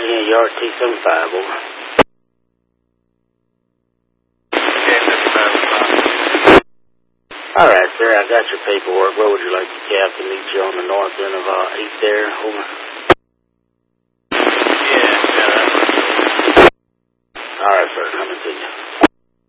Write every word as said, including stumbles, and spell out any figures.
Yeah, yard T seventy-five, over. All right, sir, I got your paperwork. Where would you like the cab to meet you on the north end of uh, eighth there? Over. Yeah, yeah, that's All right, sir, coming to you.